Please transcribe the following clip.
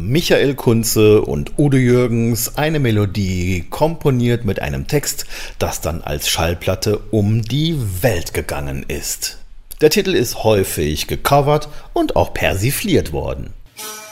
Michael Kunze und Udo Jürgens eine Melodie komponiert mit einem Text, das dann als Schallplatte um die Welt gegangen ist. Der Titel ist häufig gecovert und auch persifliert worden.